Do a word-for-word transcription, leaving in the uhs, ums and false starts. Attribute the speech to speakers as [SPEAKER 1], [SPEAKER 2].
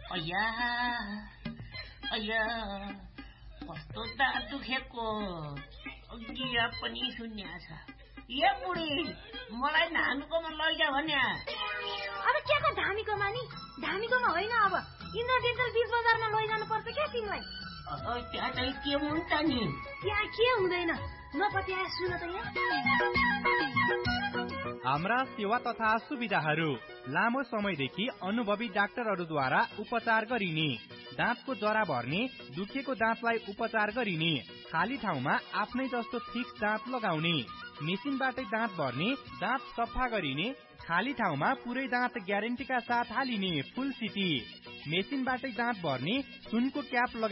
[SPEAKER 1] अया अया कस्तो दाँत दुखेको गिरा पनि सुन्या छ। ए बुढी मलाई धामीकोमा लैजा भन्या।
[SPEAKER 2] अब के को धामीकोमा नि? धामीकोमा होइन, अब इन्द्र डेन्टल बीच बजारमा लैजानु पर्छ क्या तिमीलाई।
[SPEAKER 1] त्यहाँ चाहिँ के हुन्छ नि?
[SPEAKER 2] त्यहाँ के हुँदैन, नपत्याए सुन त यहाँ।
[SPEAKER 3] हाम्रा सेवा तथा सुविधाहरू लामो समयदेखि अनुभवी डाक्टरहरूद्वारा उपचार गरिने, दाँतको जरा भर्ने, दुखेको दाँतलाई उपचार गरिने, खाली ठाउँमा आफ्नै जस्तो फिक्स दाँत लगाउने, मेसिनबाटै दाँत भर्ने, दाँत सफा गरिने, खाली ठाउँमा पुरै दाँत ग्यारेन्टीका साथ हालिने फुल सिटी, मेसिनबाटै दाँत भर्ने, सुनको क्याप